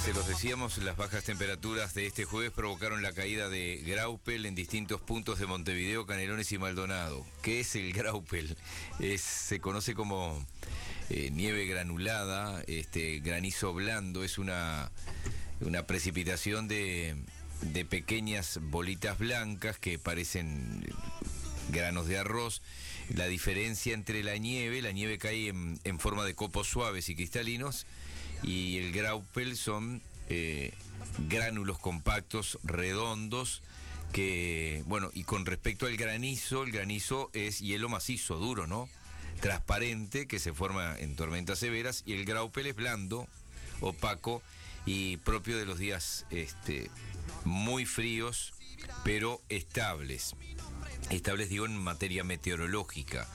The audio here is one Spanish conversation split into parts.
Se los decíamos, las bajas temperaturas de este jueves provocaron la caída de Graupel en distintos puntos de Montevideo, Canelones y Maldonado. ¿Qué es el Graupel? Se conoce como nieve granulada, granizo blando, es una precipitación de pequeñas bolitas blancas que parecen granos de arroz. La diferencia entre la nieve cae en forma de copos suaves y cristalinos, y el Graupel son gránulos compactos, redondos, que, bueno, y con respecto al granizo, el granizo es hielo macizo, duro, ¿no? Transparente, que se forma en tormentas severas, y el Graupel es blando, opaco y propio de los días muy fríos, pero estables. Estables, digo, en materia meteorológica.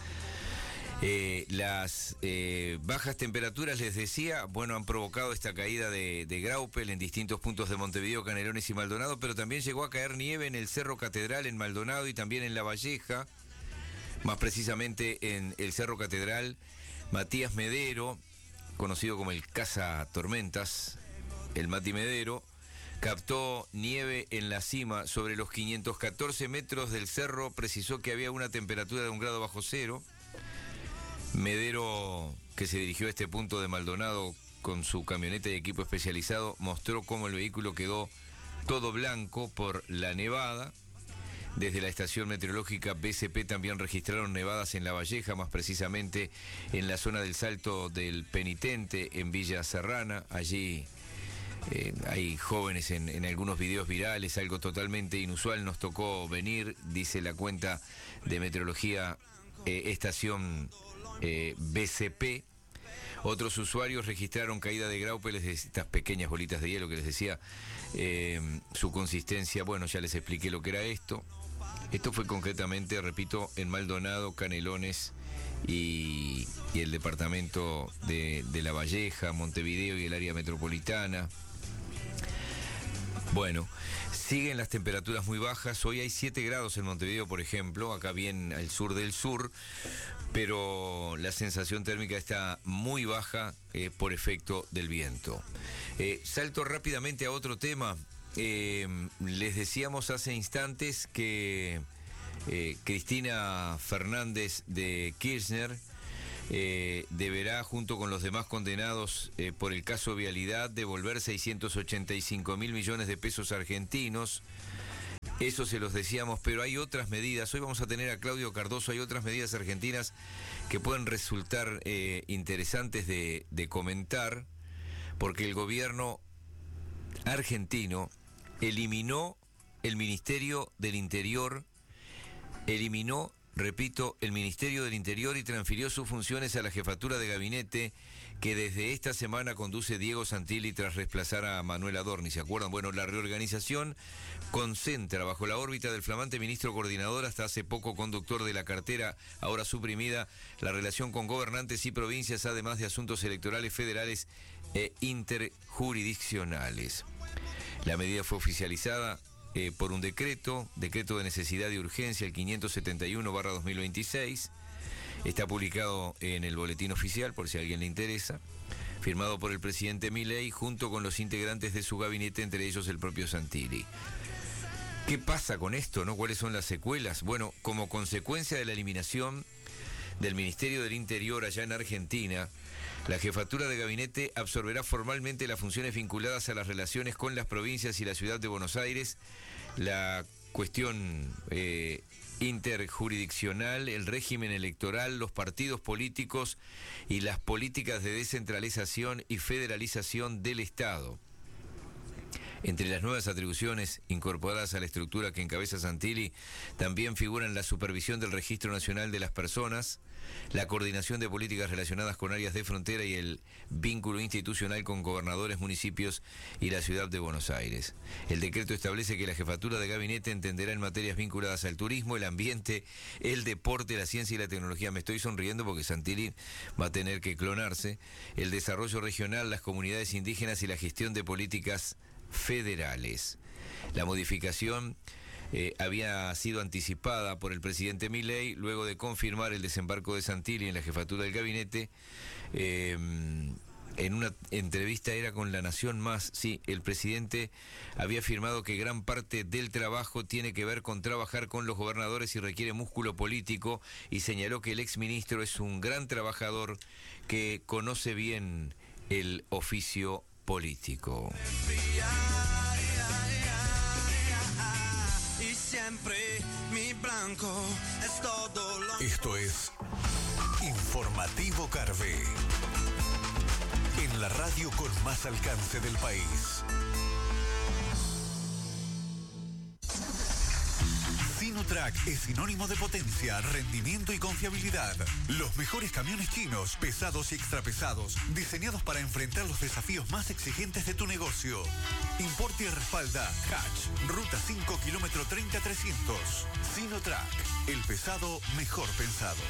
Las bajas temperaturas, les decía, bueno, han provocado esta caída de Graupel en distintos puntos de Montevideo, Canelones y Maldonado, pero también llegó a caer nieve en el Cerro Catedral en Maldonado y también en La Valleja, más precisamente en el Cerro Catedral. Matías Medero, conocido como el Cazatormentas, el Mati Medero, captó nieve en la cima sobre los 514 metros del cerro. Precisó que había una temperatura de 1 grado bajo cero. Medero, que se dirigió a este punto de Maldonado con su camioneta y equipo especializado, mostró cómo el vehículo quedó todo blanco por la nevada. Desde la estación meteorológica BCP también registraron nevadas en La Valleja, más precisamente en la zona del Salto del Penitente, en Villa Serrana. Allí hay jóvenes en algunos videos virales, algo totalmente inusual. Nos tocó venir, dice la cuenta de meteorología estación BCP. Otros usuarios registraron caída de Graupeles, de estas pequeñas bolitas de hielo que les decía. Su consistencia, bueno, ya les expliqué lo que era esto. Esto fue concretamente, repito, en Maldonado, Canelones y el departamento de La Valleja, Montevideo y el área metropolitana. Bueno, siguen las temperaturas muy bajas. Hoy hay 7 grados en Montevideo, por ejemplo, acá bien al sur del sur, pero la sensación térmica está muy baja por efecto del viento. Salto rápidamente a otro tema. Les decíamos hace instantes que Cristina Fernández de Kirchner deberá, junto con los demás condenados por el caso Vialidad, devolver 685 mil millones de pesos argentinos. Eso se los decíamos, pero hay otras medidas. Hoy vamos a tener a Claudio Cardoso. Hay otras medidas argentinas que pueden resultar interesantes de comentar, porque el gobierno argentino eliminó el Ministerio del Interior, repito, el Ministerio del Interior, y transfirió sus funciones a la jefatura de gabinete que desde esta semana conduce Diego Santilli tras reemplazar a Manuel Adorni. ¿Se acuerdan? Bueno, la reorganización concentra bajo la órbita del flamante ministro coordinador, hasta hace poco conductor de la cartera, ahora suprimida, la relación con gobernantes y provincias, además de asuntos electorales federales e interjurisdiccionales. La medida fue oficializada por un decreto de necesidad y urgencia, el 571/2026. Está publicado en el boletín oficial, por si a alguien le interesa, firmado por el presidente Milei junto con los integrantes de su gabinete, entre ellos el propio Santilli. ¿Qué pasa con esto, no? ¿Cuáles son las secuelas? Bueno, como consecuencia de la eliminación del Ministerio del Interior allá en Argentina, la jefatura de gabinete absorberá formalmente las funciones vinculadas a las relaciones con las provincias y la ciudad de Buenos Aires, la cuestión interjurisdiccional, el régimen electoral, los partidos políticos y las políticas de descentralización y federalización del Estado. Entre las nuevas atribuciones incorporadas a la estructura que encabeza Santilli también figuran la supervisión del Registro Nacional de las Personas, la coordinación de políticas relacionadas con áreas de frontera y el vínculo institucional con gobernadores, municipios y la ciudad de Buenos Aires. El decreto establece que la jefatura de gabinete entenderá en materias vinculadas al turismo, el ambiente, el deporte, la ciencia y la tecnología. Me estoy sonriendo porque Santilli va a tener que clonarse. El desarrollo regional, las comunidades indígenas y la gestión de políticas federales. La modificación había sido anticipada por el presidente Milei luego de confirmar el desembarco de Santilli en la jefatura del gabinete. en una entrevista era con La Nación Más, sí, el presidente había afirmado que gran parte del trabajo tiene que ver con trabajar con los gobernadores y requiere músculo político, y señaló que el exministro es un gran trabajador que conoce bien el oficio político. Y siempre mi blanco es todo lo... Esto es Informativo Carve, en la radio con más alcance del país. Sinotrack es sinónimo de potencia, rendimiento y confiabilidad. Los mejores camiones chinos, pesados y extrapesados, diseñados para enfrentar los desafíos más exigentes de tu negocio. Importa y respalda Hatch, Ruta 5, kilómetro 30-300. Sinotrack, el pesado mejor pensado.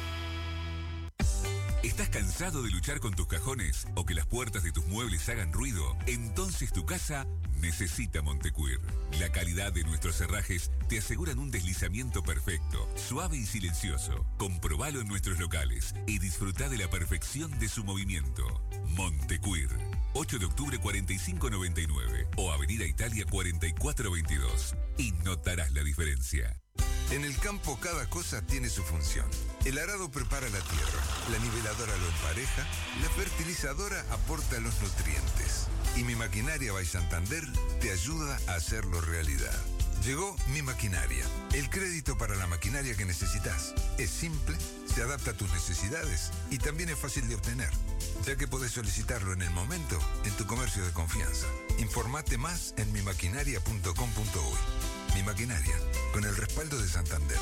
¿Estás cansado de luchar con tus cajones o que las puertas de tus muebles hagan ruido? Entonces tu casa necesita Montecuir. La calidad de nuestros cerrajes te aseguran un deslizamiento perfecto, suave y silencioso. Comprobalo en nuestros locales y disfruta de la perfección de su movimiento. Montecuir, 8 de octubre 4599 o Avenida Italia 4422. Y notarás la diferencia. En el campo cada cosa tiene su función. El arado prepara la tierra, la niveladora lo empareja, la fertilizadora aporta los nutrientes. Y Mi Maquinaria by Santander te ayuda a hacerlo realidad. Llegó Mi Maquinaria, el crédito para la maquinaria que necesitas. Es simple, se adapta a tus necesidades y también es fácil de obtener, ya que podés solicitarlo en el momento en tu comercio de confianza. Informate más en mimaquinaria.com.uy. Mi Maquinaria, con el respaldo de Santander.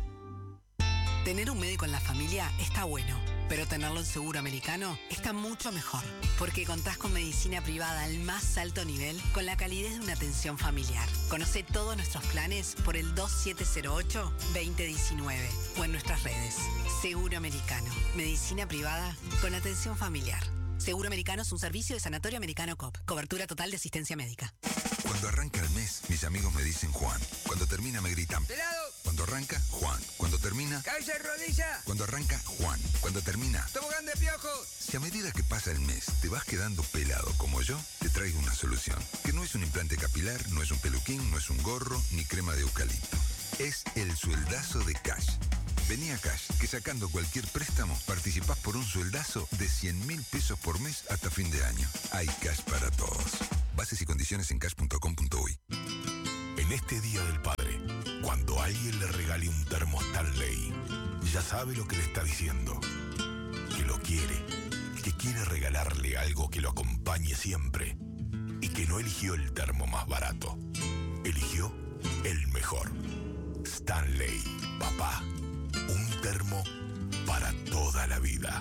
Tener un médico en la familia está bueno, pero tenerlo en Seguro Americano está mucho mejor, porque contás con medicina privada al más alto nivel con la calidez de una atención familiar. Conoce todos nuestros planes por el 2708-2019 o en nuestras redes. Seguro Americano, medicina privada con atención familiar. Seguro Americano es un servicio de Sanatorio Americano COP. Cobertura total de asistencia médica. Cuando arranca el mes, mis amigos me dicen Juan. Cuando termina me gritan ¡Pelado! Cuando arranca, Juan. Cuando termina... ¡Cabeza de rodilla! Cuando arranca, Juan. Cuando termina... ¡Tobogán de piojo! Si a medida que pasa el mes te vas quedando pelado como yo, te traigo una solución. Que no es un implante capilar, no es un peluquín, no es un gorro, ni crema de eucalipto. Es el sueldazo de Cash. Vení a Cash, que sacando cualquier préstamo, participás por un sueldazo de 100.000 pesos por mes hasta fin de año. Hay Cash para todos. Bases y condiciones en cash.com.uy. En este Día del Padre, cuando alguien le regale un termo Stanley, ya sabe lo que le está diciendo. Que lo quiere, que quiere regalarle algo que lo acompañe siempre y que no eligió el termo más barato. Eligió el mejor. Stanley, papá, un termo para toda la vida.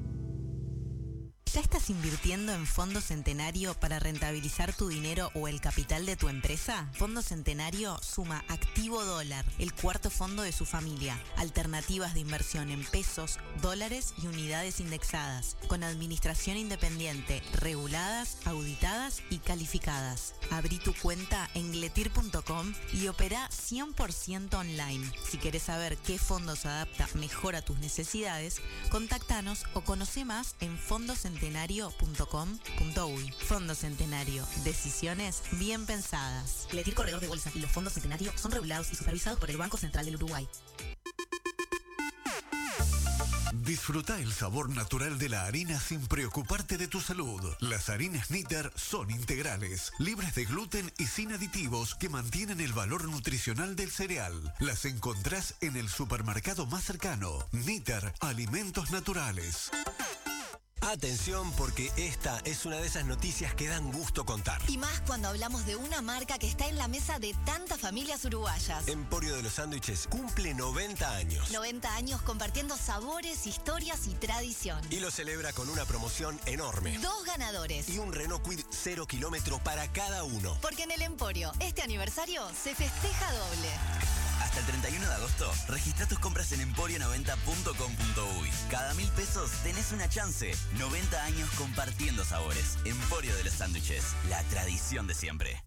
¿Ya estás invirtiendo en Fondo Centenario para rentabilizar tu dinero o el capital de tu empresa? Fondo Centenario suma Activo Dólar, el cuarto fondo de su familia. Alternativas de inversión en pesos, dólares y unidades indexadas, con administración independiente, reguladas, auditadas y calificadas. Abrí tu cuenta en gletir.com y opera 100% online. Si querés saber qué fondo se adapta mejor a tus necesidades, contáctanos o conoce más en fondocentenario.com.uy. Fondo Centenario, decisiones bien pensadas. Gletir Corredor de Bolsa y los fondos Centenario son regulados y supervisados por el Banco Central del Uruguay. Disfruta el sabor natural de la harina sin preocuparte de tu salud. Las harinas Niter son integrales, libres de gluten y sin aditivos que mantienen el valor nutricional del cereal. Las encontrás en el supermercado más cercano. Niter, alimentos naturales. Atención, porque esta es una de esas noticias que dan gusto contar. Y más cuando hablamos de una marca que está en la mesa de tantas familias uruguayas. Emporio de los Sándwiches cumple 90 años. 90 años compartiendo sabores, historias y tradición. Y lo celebra con una promoción enorme. 2 ganadores. Y un Renault Kwid 0 kilómetro para cada uno. Porque en el Emporio, este aniversario se festeja doble. Hasta el 31 de agosto, registra tus compras en emporio90.com.uy. Cada 1.000 pesos tenés una chance. 90 años compartiendo sabores. Emporio de los Sándwiches, la tradición de siempre.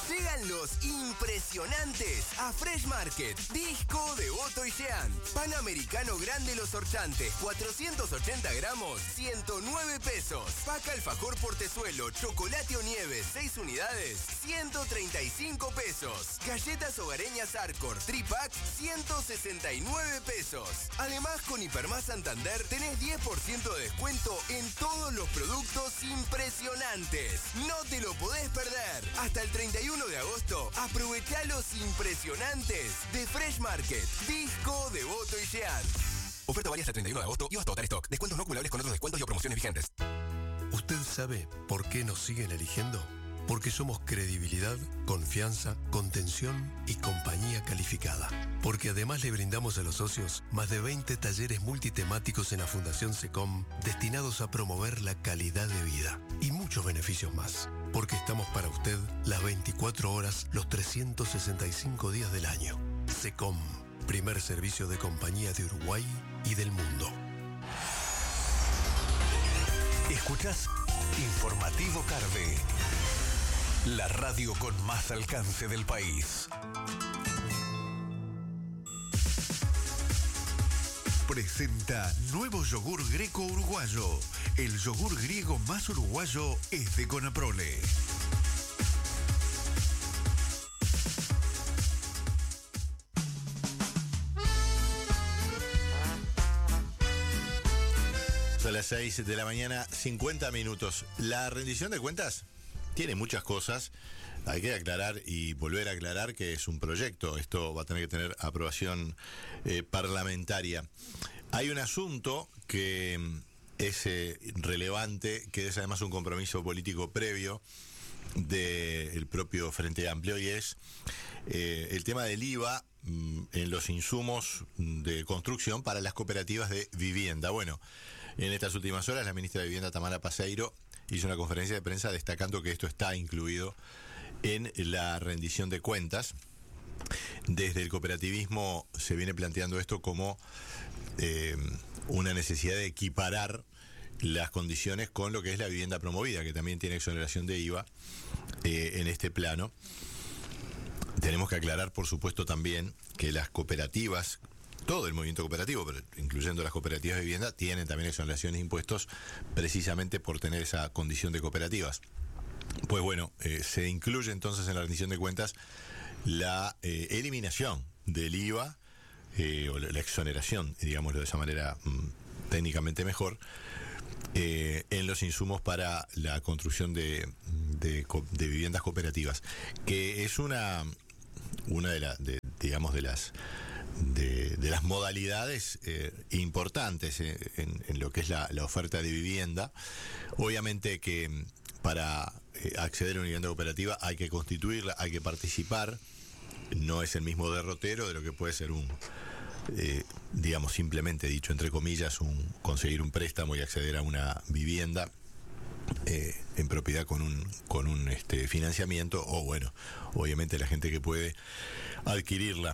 Llegan los impresionantes a Fresh Market. Disco de Otto y Jean. Pan americano grande Los Orchantes, 480 gramos, 109 pesos. Paca alfajor portezuelo, chocolate o nieve, 6 unidades, 135 pesos. Galletas hogareñas Arcor, tripack, 169 pesos. Además, con Hipermás Santander tenés 10% de descuento en todos los productos impresionantes. No te lo podés perder. Hasta el 31 de agosto, aprovechá los impresionantes de Fresh Market. Disco de Otto y Jean. Oferta válida hasta el 31 de agosto y hasta agotar stock. Descuentos no acumulables con otros descuentos y o promociones vigentes. ¿Usted sabe por qué nos siguen eligiendo? Porque somos credibilidad, confianza, contención y compañía calificada. Porque además le brindamos a los socios más de 20 talleres multitemáticos en la Fundación SECOM destinados a promover la calidad de vida y muchos beneficios más. Porque estamos para usted las 24 horas, los 365 días del año. SECOM, primer servicio de compañía de Uruguay y del mundo. Escuchás Informativo Carve, la radio con más alcance del país. Presenta nuevo yogur greco uruguayo. El yogur griego más uruguayo es de Conaprole. Son las 6 de la mañana, 50 minutos. La rendición de cuentas tiene muchas cosas. Hay que aclarar y volver a aclarar que es un proyecto. Esto va a tener que tener aprobación parlamentaria. Hay un asunto que es relevante, que es además un compromiso político previo del propio Frente Amplio, y es el tema del IVA en los insumos de construcción para las cooperativas de vivienda. Bueno, en estas últimas horas la ministra de Vivienda, Tamara Paseiro, hizo una conferencia de prensa destacando que esto está incluido en la rendición de cuentas. Desde el cooperativismo se viene planteando esto como una necesidad de equiparar las condiciones con lo que es la vivienda promovida, que también tiene exoneración de IVA en este plano. Tenemos que aclarar, por supuesto, también que las cooperativas, todo el movimiento cooperativo, pero incluyendo las cooperativas de vivienda, tienen también exoneraciones de impuestos precisamente por tener esa condición de cooperativas. Pues bueno, se incluye entonces en la rendición de cuentas la eliminación del IVA, o la exoneración, digámoslo de esa manera técnicamente mejor, en los insumos para la construcción de viviendas cooperativas, que es una de las modalidades importantes en lo que es la oferta de vivienda. Obviamente que para acceder a una vivienda cooperativa hay que constituirla, hay que participar. No es el mismo derrotero de lo que puede ser digamos, simplemente dicho entre comillas, conseguir un préstamo y acceder a una vivienda en propiedad con un financiamiento, o bueno, obviamente la gente que puede adquirirla.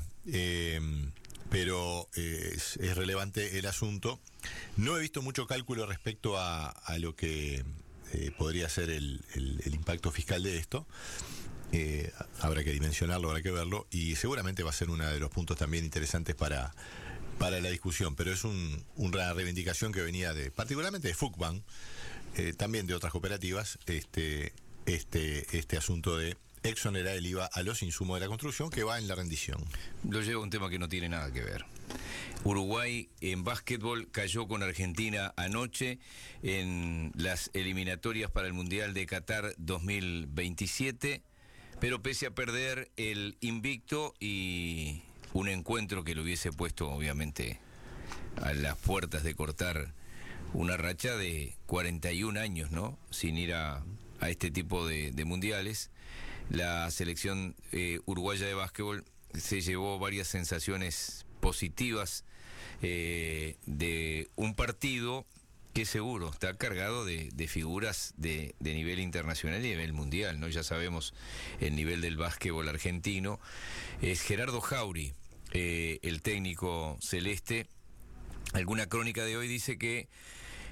Pero es relevante el asunto. No he visto mucho cálculo respecto a lo que podría ser el impacto fiscal de esto. Habrá que dimensionarlo, habrá que verlo, y seguramente va a ser uno de los puntos también interesantes para la discusión, pero es una reivindicación que venía particularmente de FUCBAN, también de otras cooperativas, este asunto de exonerar el IVA a los insumos de la construcción, que va en la rendición. Lo llevo a un tema que no tiene nada que ver. Uruguay en básquetbol cayó con Argentina anoche en las eliminatorias para el Mundial de Qatar 2027, pero pese a perder el invicto y un encuentro que lo hubiese puesto obviamente a las puertas de cortar una racha de 41 años, ¿no?, sin ir a este tipo de mundiales, la selección uruguaya de básquetbol se llevó varias sensaciones positivas de un partido que seguro está cargado de figuras de nivel internacional y de nivel mundial, ¿no? Ya sabemos el nivel del básquetbol argentino. Es Gerardo Jauri, el técnico celeste. Alguna crónica de hoy dice que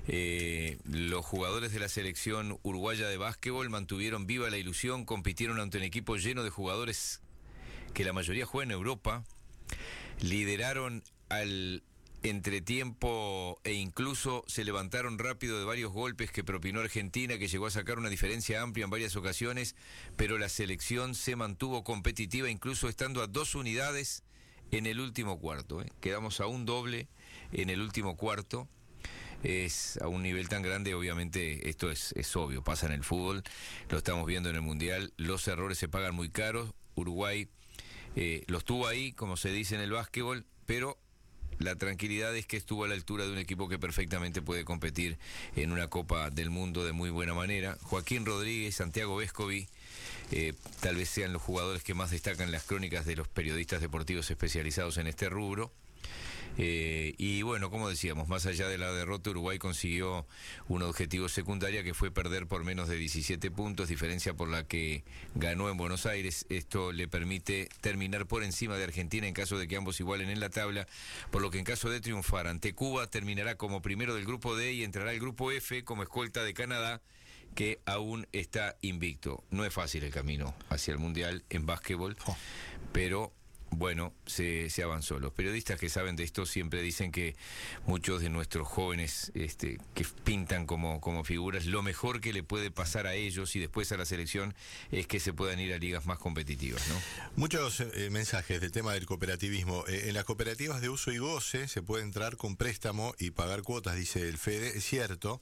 Los jugadores de la selección uruguaya de básquetbol mantuvieron viva la ilusión, compitieron ante un equipo lleno de jugadores que la mayoría juega en Europa, lideraron al entretiempo e incluso se levantaron rápido de varios golpes que propinó Argentina, que llegó a sacar una diferencia amplia en varias ocasiones, pero la selección se mantuvo competitiva, incluso estando a 2 unidades en el último cuarto. Quedamos a un doble en el último cuarto. Es a un nivel tan grande, obviamente esto es obvio, pasa en el fútbol, lo estamos viendo en el Mundial, los errores se pagan muy caros. Uruguay los tuvo ahí, como se dice en el básquetbol, pero la tranquilidad es que estuvo a la altura de un equipo que perfectamente puede competir en una Copa del Mundo de muy buena manera. Joaquín Rodríguez, Santiago Vescovi, tal vez sean los jugadores que más destacan las crónicas de los periodistas deportivos especializados en este rubro. Y bueno, como decíamos, más allá de la derrota, Uruguay consiguió un objetivo secundario que fue perder por menos de 17 puntos, diferencia por la que ganó en Buenos Aires. Esto le permite terminar por encima de Argentina en caso de que ambos igualen en la tabla, por lo que en caso de triunfar ante Cuba terminará como primero del grupo D y entrará al grupo F como escolta de Canadá, que aún está invicto. No es fácil el camino hacia el Mundial en básquetbol, pero bueno, se avanzó. Los periodistas que saben de esto siempre dicen que muchos de nuestros jóvenes que pintan como figuras, lo mejor que le puede pasar a ellos y después a la selección es que se puedan ir a ligas más competitivas, ¿no? Muchos mensajes del tema del cooperativismo. En las cooperativas de uso y goce se puede entrar con préstamo y pagar cuotas, dice el Fede. Es cierto,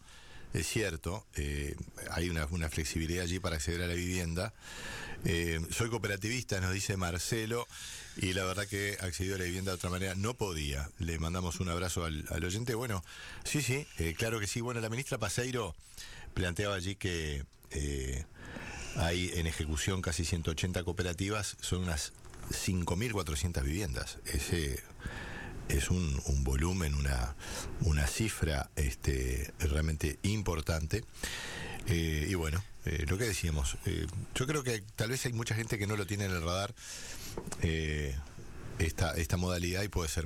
hay una flexibilidad allí para acceder a la vivienda. Soy cooperativista, nos dice Marcelo, y la verdad que accedió a la vivienda de otra manera no podía. Le mandamos un abrazo al oyente. Bueno, sí, claro que sí. Bueno, la ministra Paseiro planteaba allí que hay en ejecución casi 180 cooperativas, son unas 5.400 viviendas. Ese es un volumen, una cifra realmente importante. Y bueno, lo que decíamos, yo creo que tal vez hay mucha gente que no lo tiene en el radar, esta modalidad, y puede ser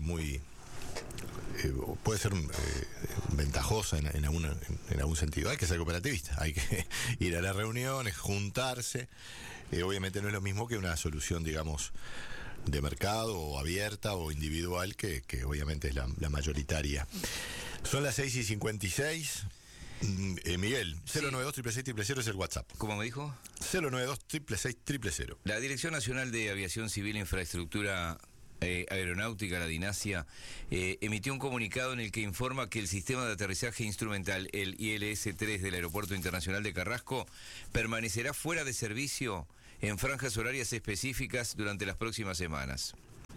ventajosa en algún sentido. Hay que ser cooperativista, hay que ir a las reuniones, juntarse. Obviamente no es lo mismo que una solución, digamos, de mercado o abierta o individual, que obviamente es la mayoritaria. Son las 6:56. Miguel, 092-666-000 es el WhatsApp. ¿Cómo me dijo? 092-666-000. La Dirección Nacional de Aviación Civil e Infraestructura Aeronáutica, la DINASIA, emitió un comunicado en el que informa que el sistema de aterrizaje instrumental, el ILS-3 del Aeropuerto Internacional de Carrasco, permanecerá fuera de servicio en franjas horarias específicas durante las próximas semanas.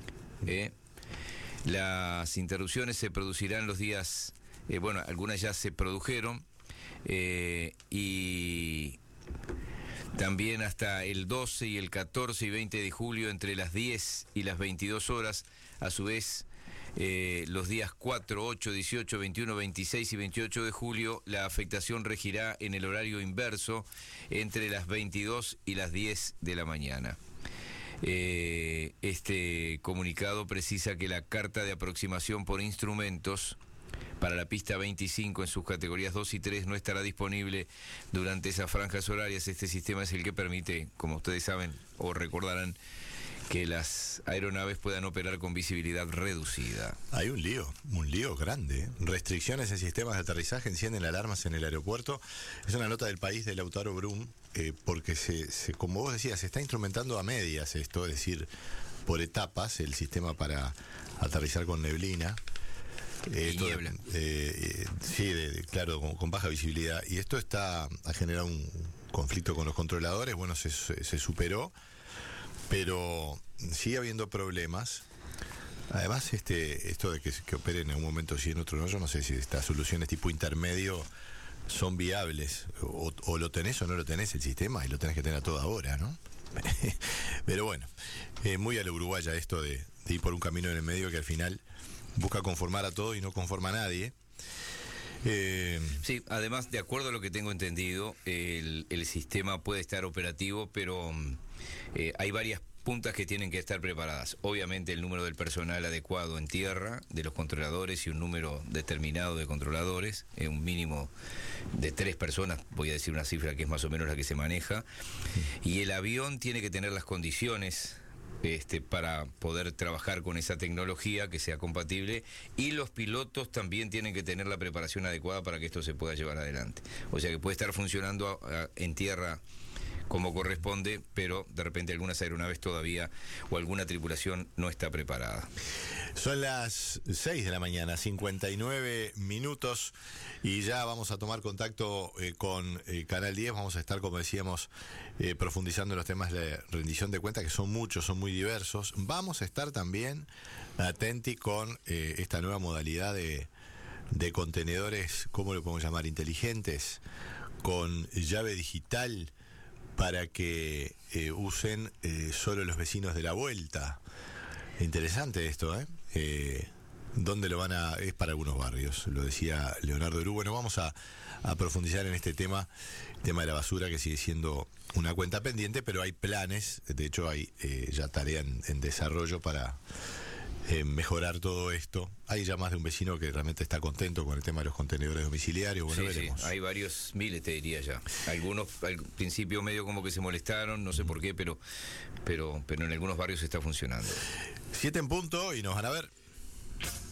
Las interrupciones se producirán los días, algunas ya se produjeron, y también hasta el 12 y el 14 y 20 de julio entre las 10 y las 22 horas. A su vez, los días 4, 8, 18, 21, 26 y 28 de julio, la afectación regirá en el horario inverso entre las 22 y las 10 de la mañana. Este comunicado precisa que la carta de aproximación por instrumentos para la pista 25 en sus categorías 2 y 3 no estará disponible durante esas franjas horarias. Este sistema es el que permite, como ustedes saben o recordarán, que las aeronaves puedan operar con visibilidad reducida. Hay un lío grande. Restricciones en sistemas de aterrizaje, encienden alarmas en el aeropuerto. Es una nota del País de Lautaro Brum, porque como vos decías, se está instrumentando a medias esto, es decir, por etapas, el sistema para aterrizar con neblina. Niebla. Claro, con baja visibilidad. Y esto ha generado un conflicto con los controladores. Bueno, se superó, pero sigue habiendo problemas. Además, esto de que opere en un momento sí, en otro no, yo no sé si estas soluciones tipo intermedio son viables. O lo tenés o no lo tenés el sistema, y lo tenés que tener a toda hora, ¿no? Pero bueno, muy a la uruguaya esto de ir por un camino en el medio que al final busca conformar a todo y no conforma a nadie. Sí, además, de acuerdo a lo que tengo entendido, el sistema puede estar operativo, pero hay varias puntas que tienen que estar preparadas. Obviamente el número del personal adecuado en tierra, de los controladores y un número determinado de controladores, un mínimo de 3 personas, voy a decir una cifra que es más o menos la que se maneja, y el avión tiene que tener las condiciones para poder trabajar con esa tecnología que sea compatible, y los pilotos también tienen que tener la preparación adecuada para que esto se pueda llevar adelante. O sea que puede estar funcionando en tierra como corresponde, pero de repente algunas aeronaves todavía o alguna tripulación no está preparada. Son las 6 de la mañana, 59 minutos, y ya vamos a tomar contacto con Canal 10. Vamos a estar, como decíamos, profundizando en los temas de rendición de cuentas, que son muchos, son muy diversos. Vamos a estar también atentos con esta nueva modalidad de contenedores, ¿cómo lo podemos llamar? Inteligentes, con llave digital, para que usen solo los vecinos de la vuelta. Interesante esto, ¿eh? ¿Dónde lo van a...? Es para algunos barrios, lo decía Leonardo Eru. Bueno, vamos a profundizar en este tema de la basura, que sigue siendo una cuenta pendiente, pero hay planes, de hecho hay ya tarea en desarrollo para mejorar todo esto. Hay ya más de un vecino que realmente está contento con el tema de los contenedores domiciliarios. Bueno, veremos. Sí, hay varios miles, te diría ya. Algunos al principio medio como que se molestaron, no sé por qué, pero en algunos barrios está funcionando. 7 en punto y nos van a ver.